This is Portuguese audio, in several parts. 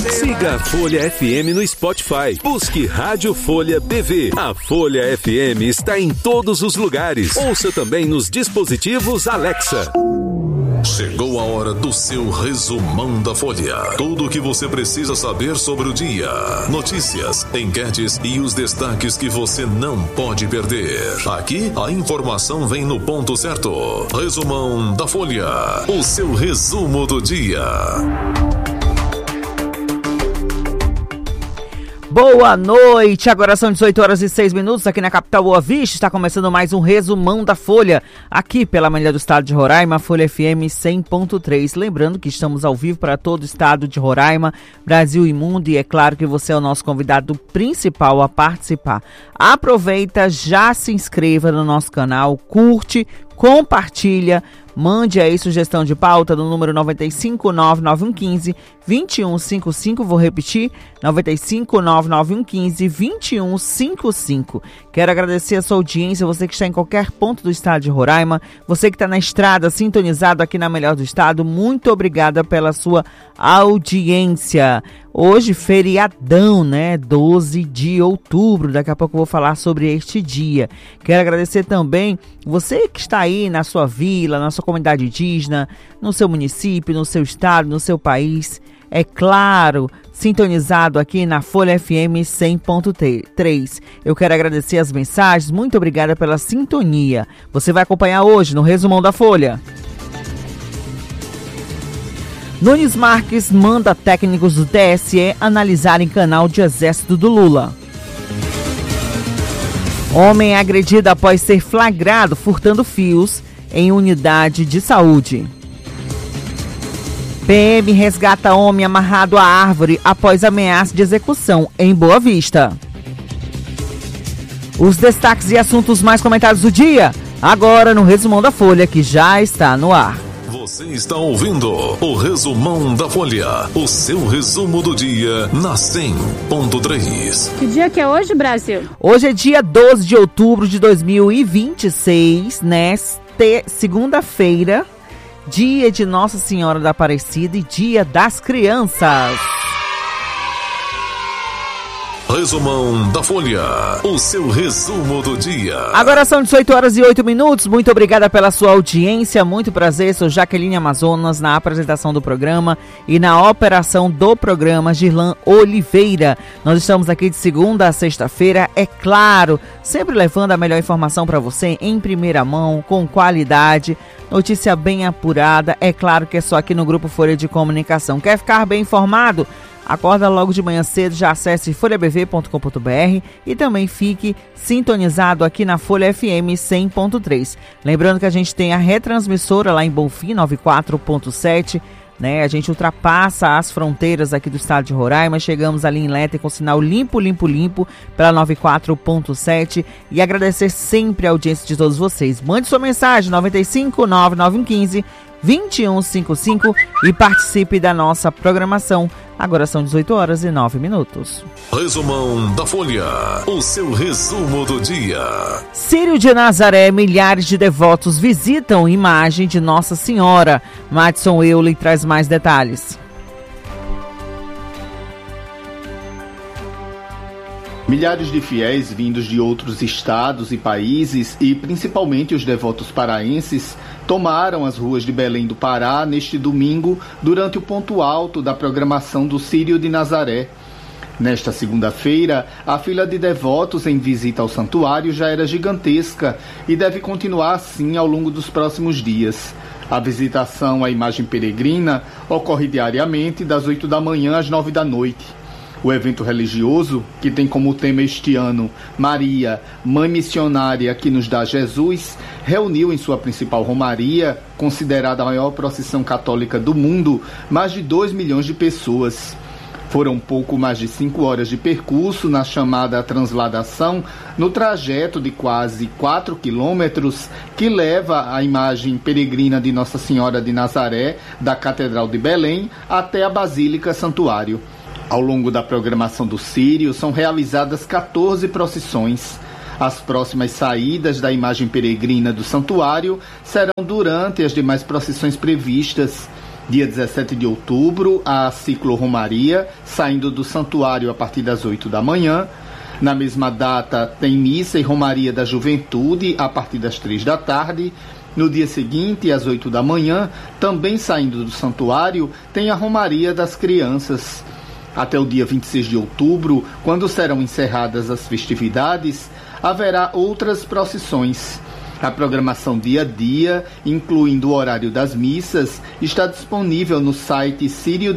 Siga a Folha FM no Spotify. Busque Rádio Folha PV. A Folha FM está em todos os lugares. Ouça também nos dispositivos Alexa. Chegou a hora do seu resumão da Folha. Tudo o que você precisa saber sobre o dia. Notícias, enquetes e os destaques que você não pode perder. Aqui, a informação vem no ponto certo. Resumão da Folha. O seu resumo do dia. Boa noite, agora são 18 horas e 6 minutos aqui na capital Boa Vista. Está começando mais um resumão da Folha, aqui pela manhã do estado de Roraima, Folha FM 100.3. Lembrando que estamos ao vivo para todo o estado de Roraima, Brasil e mundo, e é claro que você é o nosso convidado principal a participar. Aproveita, já se inscreva no nosso canal, curte, compartilha, mande aí sugestão de pauta no número 9599115-2155, vou repetir, 9599115-2155. Quero agradecer a sua audiência, você que está em qualquer ponto do estado de Roraima, você que está na estrada, sintonizado aqui na Melhor do Estado, muito obrigada pela sua audiência. Hoje, feriadão, né? 12 de outubro. Daqui a pouco eu vou falar sobre este dia. Quero agradecer também você que está aí na sua vila, na sua comunidade indígena, no seu município, no seu estado, no seu país. É claro, sintonizado aqui na Folha FM 100.3. Eu quero agradecer as mensagens. Muito obrigada pela sintonia. Você vai acompanhar hoje no Resumão da Folha. Nunes Marques manda técnicos do TSE analisarem canal de exército do Lula. Homem é agredido após ser flagrado furtando fios em unidade de saúde. PM resgata homem amarrado à árvore após ameaça de execução em Boa Vista. Os destaques e assuntos mais comentados do dia, agora no Resumão da Folha, que já está no ar. Você está ouvindo o Resumão da Folha, o seu resumo do dia na 100.3. Que dia que é hoje, Brasil? Hoje é dia 12 de outubro de 2026, né? Segunda-feira, dia de Nossa Senhora da Aparecida e dia das crianças. Resumão da Folha, o seu resumo do dia. Agora são 18 horas e 8 minutos. Muito obrigada pela sua audiência. Muito prazer, sou Jaqueline Amazonas na apresentação do programa e na operação do programa Girlan Oliveira. Nós estamos aqui de segunda a sexta-feira, é claro, sempre levando a melhor informação para você em primeira mão, com qualidade, notícia bem apurada. É claro que é só aqui no Grupo Folha de Comunicação. Quer ficar bem informado? Acorda logo de manhã cedo, já acesse folhabv.com.br e também fique sintonizado aqui na Folha FM 100.3. Lembrando que a gente tem a retransmissora lá em Bonfim, 94.7, né? A gente ultrapassa as fronteiras aqui do estado de Roraima, chegamos ali em Leta com sinal limpo pela 94.7 e agradecer sempre a audiência de todos vocês. Mande sua mensagem, 9599115-2155 e participe da nossa programação. Agora são 18 horas e 9 minutos. Resumão da Folha, o seu resumo do dia. Círio de Nazaré, milhares de devotos visitam imagem de Nossa Senhora. Madison Euler traz mais detalhes. Milhares de fiéis vindos de outros estados e países, e principalmente os devotos paraenses, tomaram as ruas de Belém do Pará neste domingo durante o ponto alto da programação do Círio de Nazaré. Nesta segunda-feira, a fila de devotos em visita ao santuário já era gigantesca e deve continuar assim ao longo dos próximos dias. A visitação à imagem peregrina ocorre diariamente das 8 da manhã às 9 da noite. O evento religioso, que tem como tema este ano Maria, Mãe Missionária que nos dá Jesus, reuniu em sua principal romaria, considerada a maior procissão católica do mundo, mais de 2 milhões de pessoas. Foram pouco mais de 5 horas de percurso na chamada transladação, no trajeto de quase 4 quilômetros que leva a imagem peregrina de Nossa Senhora de Nazaré, da Catedral de Belém, até a Basílica Santuário. Ao longo da programação do Círio, são realizadas 14 procissões. As próximas saídas da imagem peregrina do santuário serão durante as demais procissões previstas. Dia 17 de outubro, a cicloromaria, saindo do santuário a partir das 8 da manhã. Na mesma data, tem missa e romaria da juventude a partir das 3 da tarde. No dia seguinte, às 8 da manhã, também saindo do santuário, tem a romaria das crianças. Até o dia 26 de outubro, quando serão encerradas as festividades, haverá outras procissões. A programação dia a dia, incluindo o horário das missas, está disponível no site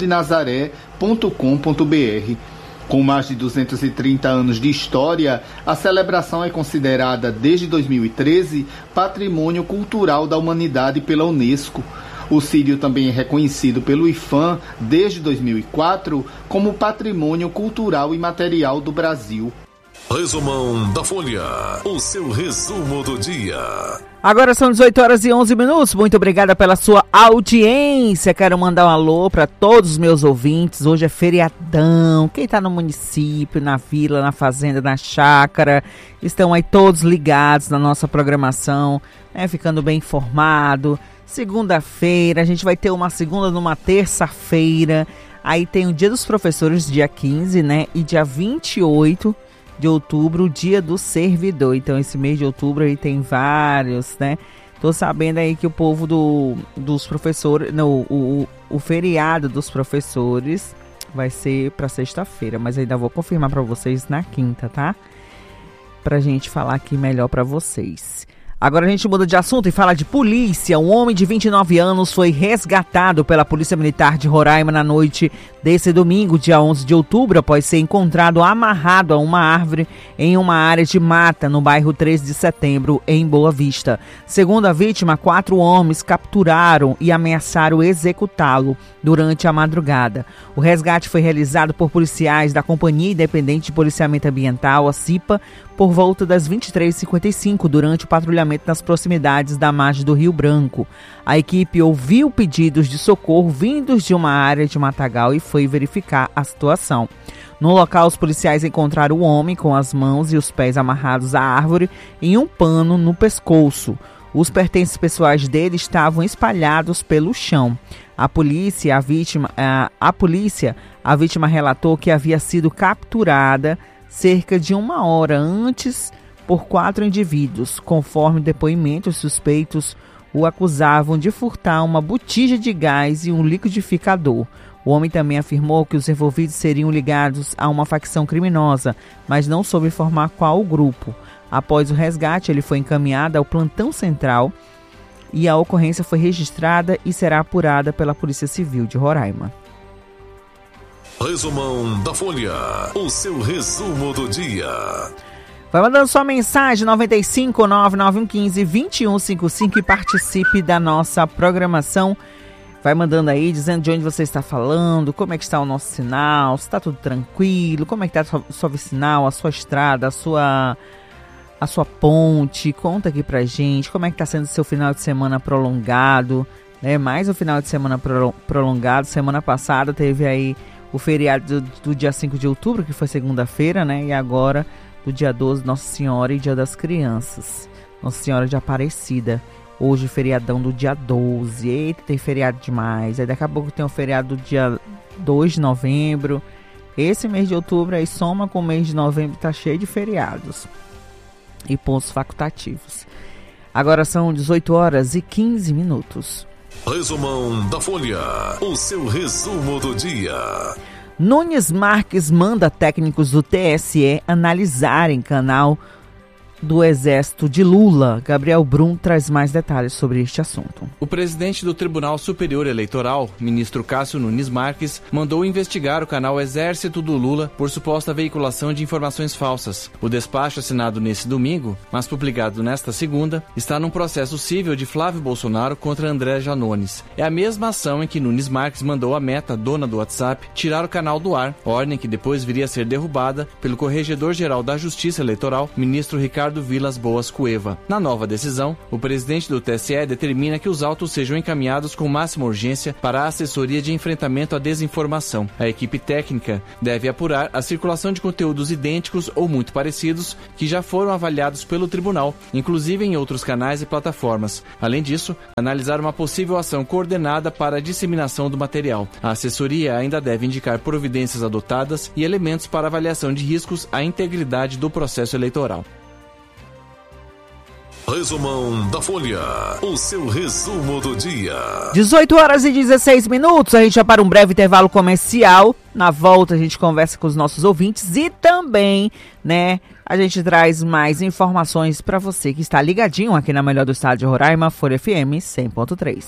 siriodenazaré.com.br. Com mais de 230 anos de história, a celebração é considerada desde 2013 Patrimônio Cultural da Humanidade pela Unesco. O Sírio também é reconhecido pelo IPHAN desde 2004 como Patrimônio Cultural Imaterial do Brasil. Resumão da Folha, o seu resumo do dia. Agora são 18 horas e 11 minutos. Muito obrigada pela sua audiência. Quero mandar um alô para todos os meus ouvintes. Hoje é feriadão. Quem está no município, na vila, na fazenda, na chácara, estão aí todos ligados na nossa programação, né, ficando bem informado. Segunda-feira, a gente vai ter uma segunda numa terça-feira. Aí tem o Dia dos Professores, dia 15, né? E dia 28 de outubro, o Dia do Servidor. Então esse mês de outubro aí tem vários, né? Tô sabendo aí que o povo dos professores, não, o feriado dos professores vai ser para sexta-feira, mas ainda vou confirmar para vocês na quinta, tá? Pra gente falar aqui melhor para vocês. Agora a gente muda de assunto e fala de polícia. Um homem de 29 anos foi resgatado pela Polícia Militar de Roraima na noite desse domingo, dia 11 de outubro, após ser encontrado amarrado a uma árvore em uma área de mata no bairro 13 de Setembro, em Boa Vista. Segundo a vítima, 4 homens capturaram e ameaçaram executá-lo durante a madrugada. O resgate foi realizado por policiais da Companhia Independente de Policiamento Ambiental, a CIPA, por volta das 23h55, durante o patrulhamento nas proximidades da margem do Rio Branco. A equipe ouviu pedidos de socorro vindos de uma área de matagal e foi verificar a situação. No local, os policiais encontraram o homem com as mãos e os pés amarrados à árvore em um pano no pescoço. Os pertences pessoais dele estavam espalhados pelo chão. A vítima relatou que havia sido capturada cerca de 1 hora antes por 4 indivíduos. Conforme depoimentos, suspeitos o acusavam de furtar uma botija de gás e um liquidificador. O homem também afirmou que os envolvidos seriam ligados a uma facção criminosa, mas não soube informar qual o grupo. Após o resgate, ele foi encaminhado ao plantão central e a ocorrência foi registrada e será apurada pela Polícia Civil de Roraima. Resumão da Folha, o seu resumo do dia. Vai mandando sua mensagem 95991152155 e participe da nossa programação. Vai mandando aí, dizendo de onde você está falando, como é que está o nosso sinal, se está tudo tranquilo, como é que está o seu sinal, a sua estrada, a sua ponte. Conta aqui pra gente como é que está sendo o seu final de semana prolongado, né? Mais um final de semana prolongado. Semana passada teve aí o feriado do dia 5 de outubro, que foi segunda-feira, né? E agora, do dia 12, Nossa Senhora e Dia das Crianças. Nossa Senhora de Aparecida. Hoje, feriadão do dia 12. Eita, tem feriado demais. Aí daqui a pouco tem o feriado do dia 2 de novembro. Esse mês de outubro aí soma com o mês de novembro, tá cheio de feriados e pontos facultativos. Agora são 18 horas e 15 minutos. Resumão da Folha, o seu resumo do dia. Nunes Marques manda técnicos do TSE analisarem canal do Exército de Lula. Gabriel Brum traz mais detalhes sobre este assunto. O presidente do Tribunal Superior Eleitoral, ministro Cássio Nunes Marques, mandou investigar o canal Exército do Lula por suposta veiculação de informações falsas. O despacho assinado nesse domingo, mas publicado nesta segunda, está num processo civil de Flávio Bolsonaro contra André Janones. É a mesma ação em que Nunes Marques mandou a Meta, dona do WhatsApp, tirar o canal do ar, ordem que depois viria a ser derrubada pelo Corregedor-Geral da Justiça Eleitoral, ministro Ricardo Eduardo Vilas Boas Cueva. Na nova decisão, o presidente do TSE determina que os autos sejam encaminhados com máxima urgência para a assessoria de enfrentamento à desinformação. A equipe técnica deve apurar a circulação de conteúdos idênticos ou muito parecidos que já foram avaliados pelo tribunal, inclusive em outros canais e plataformas. Além disso, analisar uma possível ação coordenada para a disseminação do material. A assessoria ainda deve indicar providências adotadas e elementos para avaliação de riscos à integridade do processo eleitoral. Resumão da Folha, o seu resumo do dia. 18 horas e 16 minutos, a gente vai para um breve intervalo comercial. Na volta a gente conversa com os nossos ouvintes e também, a gente traz mais informações para você que está ligadinho aqui na melhor do estado de Roraima, Folha FM 100.3.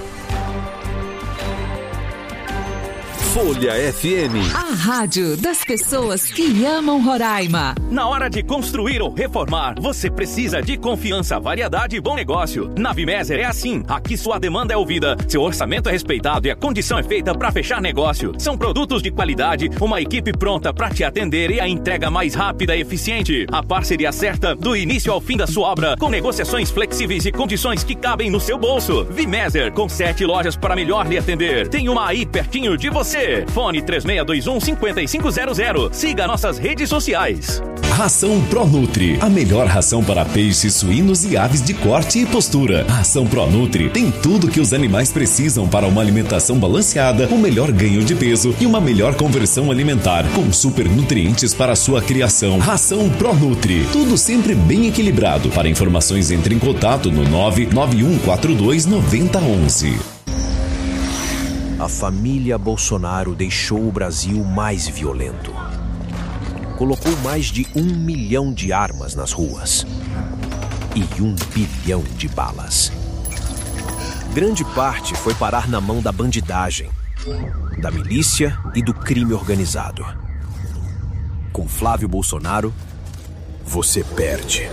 Folha FM. A rádio das pessoas que amam Roraima. Na hora de construir ou reformar, você precisa de confiança, variedade e bom negócio. Na Vimeser é assim. Aqui sua demanda é ouvida, seu orçamento é respeitado e a condição é feita para fechar negócio. São produtos de qualidade, uma equipe pronta para te atender e a entrega mais rápida e eficiente. A parceria certa do início ao fim da sua obra, com negociações flexíveis e condições que cabem no seu bolso. Vimeser, com 7 lojas para melhor lhe atender. Tem uma aí pertinho de você. Fone 3621-5500. Siga nossas redes sociais. Ração ProNutri, a melhor ração para peixes, suínos e aves de corte e postura. A ração ProNutri tem tudo que os animais precisam para uma alimentação balanceada, um melhor ganho de peso e uma melhor conversão alimentar, com super nutrientes para a sua criação. Ração ProNutri, tudo sempre bem equilibrado. Para informações, entre em contato no 99142-9011. A família Bolsonaro deixou o Brasil mais violento. Colocou mais de 1 milhão de armas nas ruas e 1 bilhão de balas. Grande parte foi parar na mão da bandidagem, da milícia e do crime organizado. Com Flávio Bolsonaro, você perde.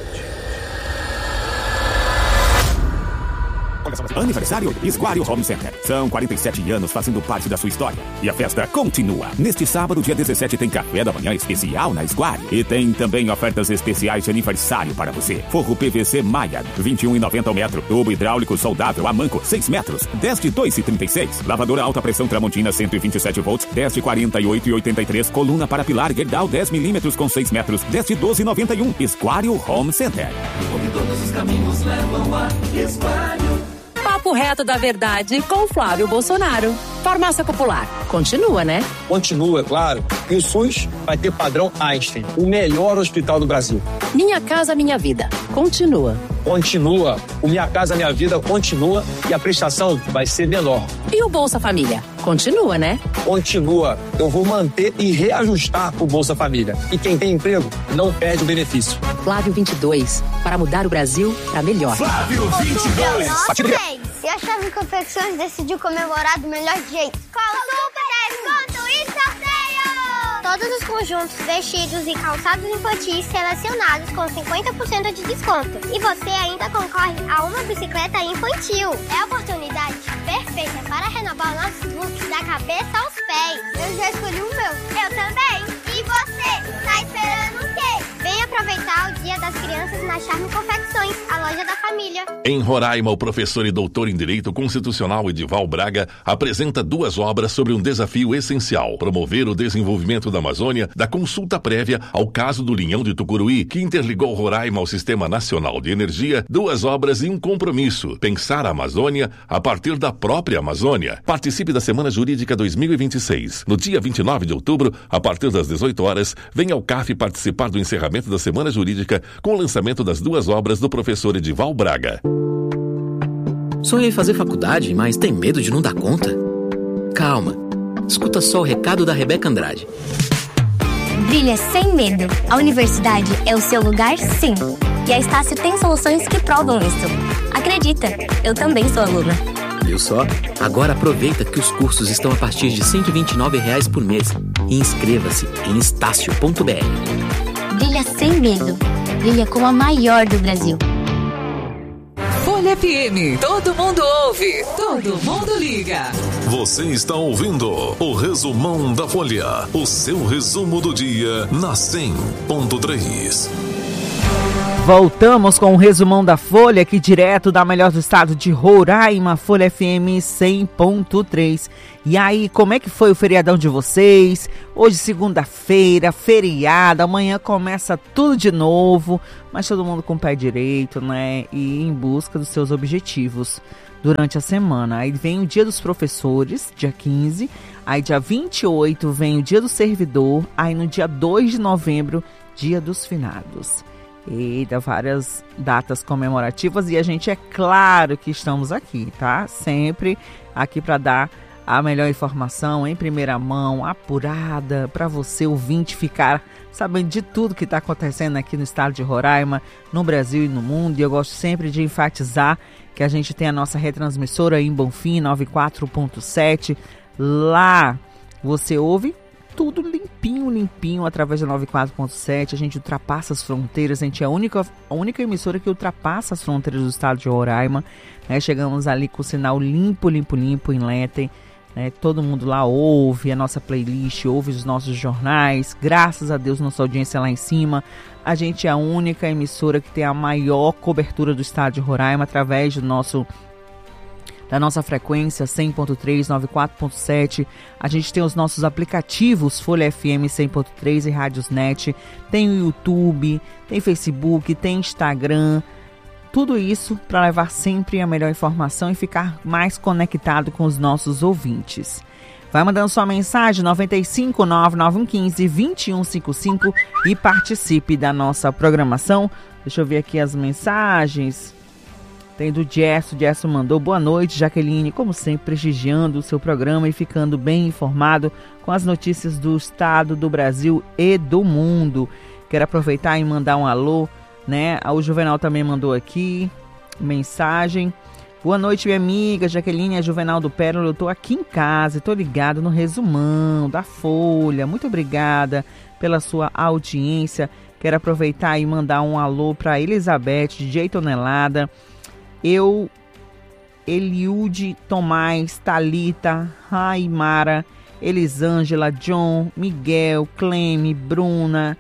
Aniversário Esquário Home Center. São 47 anos fazendo parte da sua história. E a festa continua. Neste sábado, dia 17, tem café da manhã especial na Esquário. E tem também ofertas especiais de aniversário para você. Forro PVC Maia, R$21,90 o metro. Tubo hidráulico soldável Amanco, 6 metros, 10 de R$2,36. Lavadora alta pressão Tramontina, 127 volts, 10 de R$48,83. Coluna para pilar Gerdau, 10 milímetros com 6 metros, 10 de R$12,91. Esquário Home Center. Onde todos os caminhos levam a Esquário. Papo reto da verdade com Flávio Bolsonaro. Farmácia Popular. Continua, né? Continua, é claro. E o SUS vai ter padrão Einstein, o melhor hospital do Brasil. Minha Casa Minha Vida. Continua. Continua. O Minha Casa Minha Vida continua e a prestação vai ser menor. E o Bolsa Família? Continua, né? Continua. Eu vou manter e reajustar o Bolsa Família. E quem tem emprego não perde o benefício. Flávio 22. Para mudar o Brasil para melhor. Flávio 22. E a Charme Confecções decidiu comemorar do melhor jeito. Com super desconto e sorteio! Todos os conjuntos, vestidos e calçados infantis selecionados com 50% de desconto. E você ainda concorre a uma bicicleta infantil. É a oportunidade perfeita para renovar nossos looks da cabeça aos pés. Eu já escolhi o meu. Eu também. E você? Tá esperando o quê? Vem aproveitar o Dia das Crianças na Charme Confecções, a loja da família. Em Roraima, o professor e doutor em Direito Constitucional Edival Braga apresenta 2 obras sobre um desafio essencial: promover o desenvolvimento da Amazônia, da consulta prévia ao caso do Linhão de Tucuruí, que interligou Roraima ao Sistema Nacional de Energia. 2 obras e um compromisso: pensar a Amazônia a partir da própria Amazônia. Participe da Semana Jurídica 2026. No dia 29 de outubro, a partir das 18 horas, venha ao CAF participar do encerramento da Semana Jurídica com o lançamento das 2 obras do professor Edival Braga. Sonhei fazer faculdade, mas tem medo de não dar conta? Calma, escuta só o recado da Rebeca Andrade. Brilha sem medo. A universidade é o seu lugar, sim. E a Estácio tem soluções que provam isso. Acredita, eu também sou aluna. Viu só? Agora aproveita que os cursos estão a partir de R$ 129,00 por mês. E inscreva-se em estácio.br. Brilha sem medo. Brilha como a maior do Brasil. Folha FM. Todo mundo ouve. Todo mundo liga. Você está ouvindo o Resumão da Folha. O seu resumo do dia na 100.3. Voltamos com o resumão da Folha, aqui direto da melhor do estado de Roraima, Folha FM 100.3. E aí, como é que foi o feriadão de vocês? Hoje, segunda-feira, feriado, amanhã começa tudo de novo, mas todo mundo com o pé direito, né? E em busca dos seus objetivos durante a semana. Aí vem o Dia dos Professores, dia 15, aí dia 28 vem o Dia do Servidor, aí no dia 2 de novembro, Dia dos Finados. Eita, várias datas comemorativas e a gente é claro que estamos aqui, tá? Sempre aqui para dar a melhor informação em primeira mão, apurada, para você ouvinte ficar sabendo de tudo que está acontecendo aqui no estado de Roraima, no Brasil e no mundo. E eu gosto sempre de enfatizar que a gente tem a nossa retransmissora em Bonfim 94.7. Lá você ouve tudo limpinho, através da 94.7, a gente ultrapassa as fronteiras, a gente é a única emissora que ultrapassa as fronteiras do estado de Roraima, né? Chegamos ali com o sinal limpo em Leten, né? Todo mundo lá ouve a nossa playlist, ouve os nossos jornais, graças a Deus nossa audiência lá em cima, a gente é a única emissora que tem a maior cobertura do estado de Roraima, através da nossa frequência 100.3, 94.7. A gente tem os nossos aplicativos Folha FM 100.3 e Rádiosnet. Tem o YouTube, tem Facebook, tem Instagram. Tudo isso para levar sempre a melhor informação e ficar mais conectado com os nossos ouvintes. Vai mandando sua mensagem 95-9915-2155 e participe da nossa programação. Deixa eu ver aqui as mensagens. Tem do Gerson. Gerson mandou: boa noite, Jaqueline, como sempre prestigiando o seu programa e ficando bem informado com as notícias do estado, do Brasil e do mundo. Quero aproveitar e mandar um alô, né? O Juvenal também mandou aqui mensagem. Boa noite, minha amiga Jaqueline, é Juvenal do Pérola. Eu tô aqui em casa e tô ligado no resumão da Folha. Muito obrigada pela sua audiência. Quero aproveitar e mandar um alô para Elizabeth, DJ Tonelada, Eliude, Tomás, Thalita, Raimara, Elisângela, John, Miguel, Cleme, Bruna,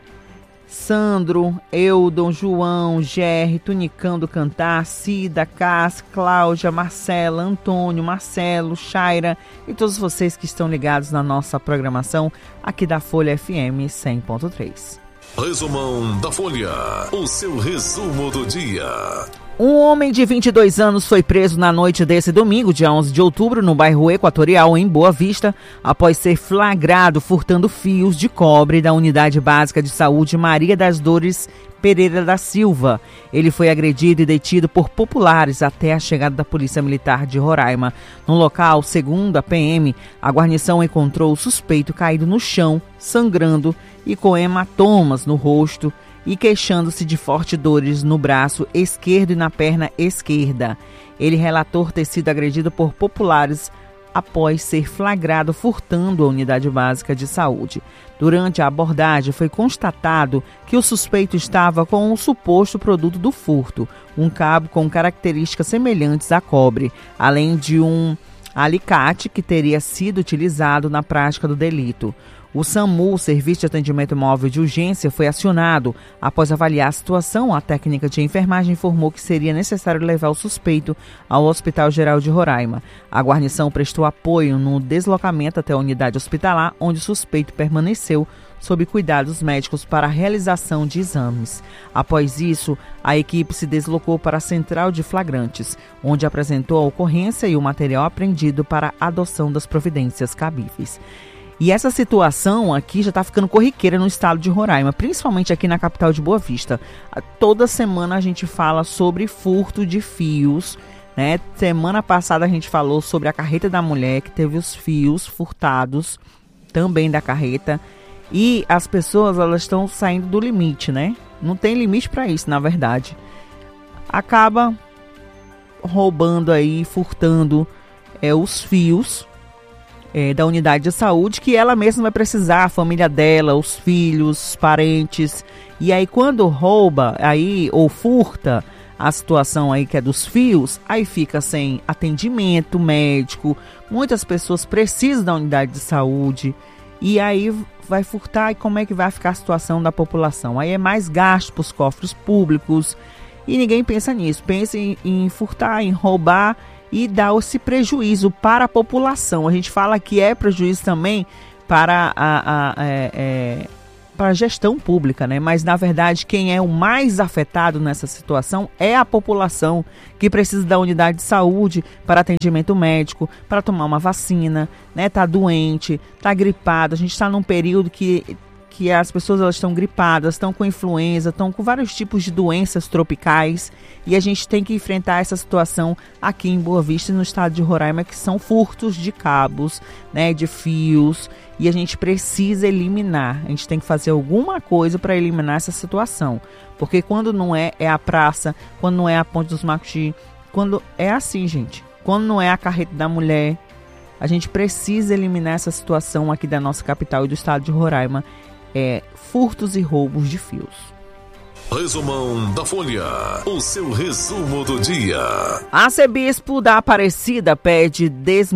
Sandro, Eudon, João, Gerry, Tunicão do Cantar, Cida, Cássio, Cláudia, Marcela, Antônio, Marcelo, Chaira e todos vocês que estão ligados na nossa programação aqui da Folha FM 100.3. Resumão da Folha, o seu resumo do dia. Um homem de 22 anos foi preso na noite desse domingo, dia 11 de outubro, no bairro Equatorial, em Boa Vista, após ser flagrado furtando fios de cobre da Unidade Básica de Saúde Maria das Dores Pereira da Silva. Ele foi agredido e detido por populares até a chegada da Polícia Militar de Roraima. No local, segundo a PM, a guarnição encontrou o suspeito caído no chão, sangrando e com hematomas no rosto, e queixando-se de fortes dores no braço esquerdo e na perna esquerda. Ele relatou ter sido agredido por populares após ser flagrado furtando a Unidade Básica de Saúde. Durante a abordagem, foi constatado que o suspeito estava com o suposto produto do furto, um cabo com características semelhantes a cobre, além de um alicate que teria sido utilizado na prática do delito. O SAMU, Serviço de Atendimento Móvel de Urgência, foi acionado. Após avaliar a situação, a técnica de enfermagem informou que seria necessário levar o suspeito ao Hospital Geral de Roraima. A guarnição prestou apoio no deslocamento até a unidade hospitalar, onde o suspeito permaneceu sob cuidados médicos para a realização de exames. Após isso, a equipe se deslocou para a Central de Flagrantes, onde apresentou a ocorrência e o material apreendido para a adoção das providências cabíveis. E essa situação aqui já está ficando corriqueira no estado de Roraima, principalmente aqui na capital de Boa Vista. Toda semana a gente fala sobre furto de fios, né? Semana passada a gente falou sobre a carreta da mulher, que teve os fios furtados também da carreta. E as pessoas, elas estão saindo do limite, né? Não tem limite para isso, na verdade. Acaba roubando aí, furtando os fios da unidade de saúde, que ela mesma vai precisar, a família dela, os filhos, os parentes. E aí quando rouba aí ou furta a situação aí que é dos fios, aí fica sem atendimento médico. Muitas pessoas precisam da unidade de saúde e aí vai furtar, e como é que vai ficar a situação da população? Aí é mais gasto para os cofres públicos e ninguém pensa nisso. Pensa em furtar, em roubar e dar esse prejuízo para a população. A gente fala que é prejuízo também para para a gestão pública, né? Mas na verdade quem é o mais afetado nessa situação é a população, que precisa da unidade de saúde para atendimento médico, para tomar uma vacina, né? Tá doente, tá gripado. A gente está num período que as pessoas elas estão gripadas, estão com influenza, estão com vários tipos de doenças tropicais, e a gente tem que enfrentar essa situação aqui em Boa Vista e no estado de Roraima, que são furtos de cabos, né, de fios, e a gente precisa eliminar. A gente tem que fazer alguma coisa para eliminar essa situação, porque quando não é a praça, quando não é a Ponte dos Macuxi, quando é assim, gente, quando não é a Carreta da Mulher, a gente precisa eliminar essa situação aqui da nossa capital e do estado de Roraima. Furtos e roubos de fios. Resumão da Folha, o seu resumo do dia. Arcebispo da Aparecida pede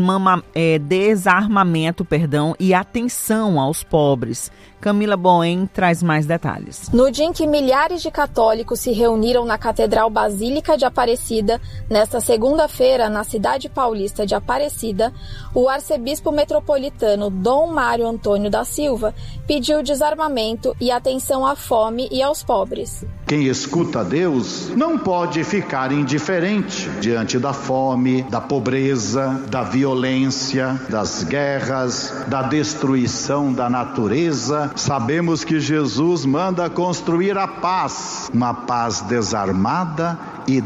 desarmamento e atenção aos pobres. Camila Boen traz mais detalhes. No dia em que milhares de católicos se reuniram na Catedral Basílica de Aparecida, nesta segunda-feira, na cidade paulista de Aparecida, o arcebispo metropolitano Dom Mário Antônio da Silva pediu desarmamento e atenção à fome e aos pobres. Quem escuta a Deus não pode ficar indiferente diante da fome, da pobreza, da violência, das guerras, da destruição da natureza. Sabemos que Jesus manda construir a paz, uma paz desarmada e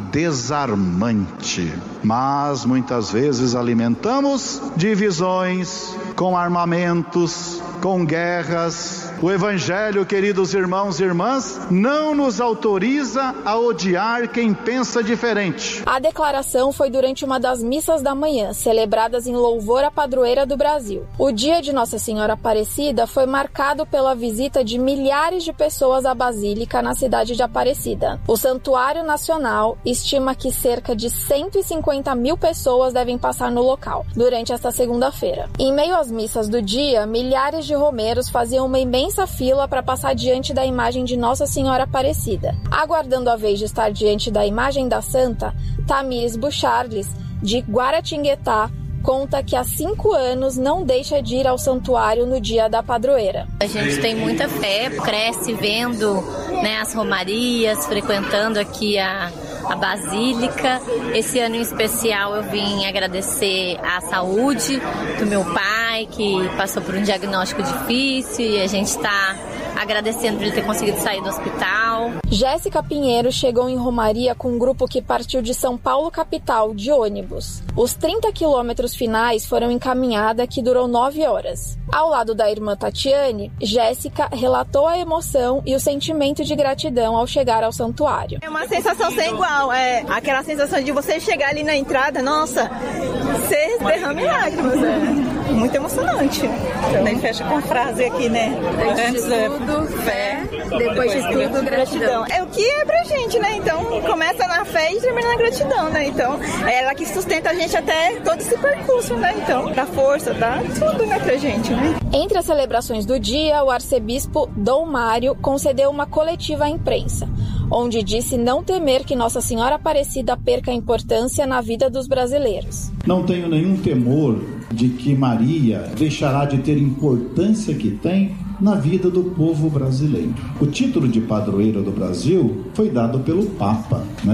desarmante. Mas muitas vezes alimentamos divisões com armamentos, com guerras. O Evangelho, queridos irmãos e irmãs, não nos autoriza a odiar quem pensa diferente. A declaração foi durante uma das missas da manhã, celebradas em louvor à padroeira do Brasil. O dia de Nossa Senhora Aparecida foi marcado pela visita de milhares de pessoas à Basílica na cidade de Aparecida. O Santuário Nacional estima que cerca de 150 mil pessoas devem passar no local durante esta segunda-feira. Em meio às missas do dia, milhares de romeros faziam uma imensa fila para passar diante da imagem de Nossa Senhora Aparecida. Aguardando a vez de estar diante da imagem da Santa, Tamires Bucharles, de Guaratinguetá, conta que há 5 anos não deixa de ir ao santuário no dia da padroeira. A gente tem muita fé, cresce vendo, né, as romarias, frequentando aqui a Basílica. Esse ano em especial eu vim agradecer a saúde do meu pai, que passou por um diagnóstico difícil, e a gente está agradecendo por ele ter conseguido sair do hospital. Jéssica Pinheiro chegou em romaria com um grupo que partiu de São Paulo capital de ônibus. Os 30 quilômetros finais foram em caminhada que durou 9 horas. Ao lado da irmã Tatiane, Jéssica relatou a emoção e o sentimento de gratidão ao chegar ao santuário. É uma sensação sem igual, é aquela sensação de você chegar ali na entrada, nossa, você derrama lágrimas, é muito emocionante. Também fecha com frase aqui, né? Antes de tudo, fé, depois de tudo, gratidão. É o que é pra gente, né? Então, começa na fé e termina na gratidão, né? Então, é ela que sustenta a gente até todo esse percurso, né? Então, dá força, dá tudo, né, pra gente, né? Entre as celebrações do dia, o arcebispo Dom Mário concedeu uma coletiva à imprensa, onde disse não temer que Nossa Senhora Aparecida perca a importância na vida dos brasileiros. Não tenho nenhum temor de que Maria deixará de ter importância que tem na vida do povo brasileiro. O título de padroeira do Brasil foi dado pelo Papa, em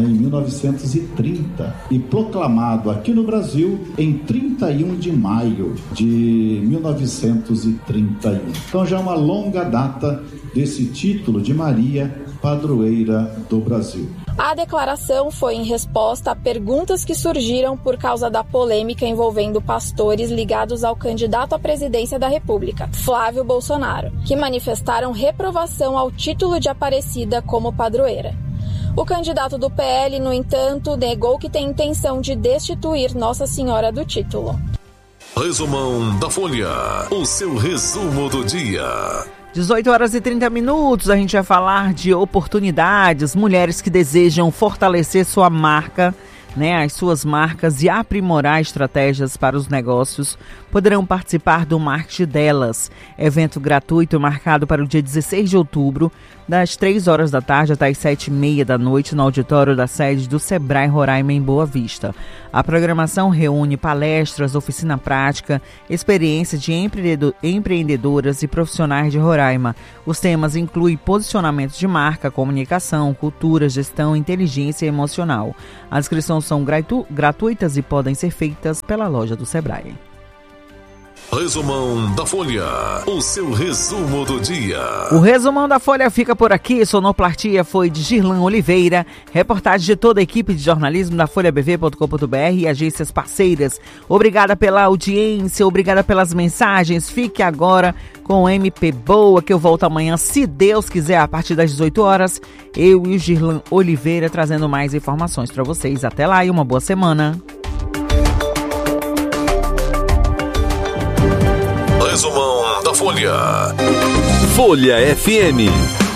1930 e proclamado aqui no Brasil em 31 de maio de 1931. Então já é uma longa data desse título de Maria, padroeira do Brasil. A declaração foi em resposta a perguntas que surgiram por causa da polêmica envolvendo pastores ligados ao candidato à presidência da República, Flávio Bolsonaro, que manifestaram reprovação ao título de Aparecida como padroeira. O candidato do PL, no entanto, negou que tem intenção de destituir Nossa Senhora do título. Resumão da Folha, o seu resumo do dia. 18 horas e 30 minutos, a gente vai falar de oportunidades, mulheres que desejam fortalecer sua marca as suas marcas e aprimorar estratégias para os negócios, poderão participar do Marketing Delas, evento gratuito marcado para o dia 16 de outubro, das 3 horas da tarde até as 7h30 da noite, no auditório da sede do Sebrae Roraima, em Boa Vista. A programação reúne palestras, oficina prática, experiência de empreendedoras e profissionais de Roraima. Os temas incluem posicionamento de marca, comunicação, cultura, gestão, inteligência emocional. As inscrições são gratuitas e podem ser feitas pela loja do Sebrae. Resumão da Folha, o seu resumo do dia. O Resumão da Folha fica por aqui. Sonoplastia foi de Girlan Oliveira. Reportagem de toda a equipe de jornalismo da folhabv.com.br e agências parceiras. Obrigada pela audiência, obrigada pelas mensagens. Fique agora com o MP Boa, que eu volto amanhã, se Deus quiser, a partir das 18 horas. Eu e o Girlan Oliveira trazendo mais informações para vocês. Até lá e uma boa semana. Resumão da Folha. Folha FM.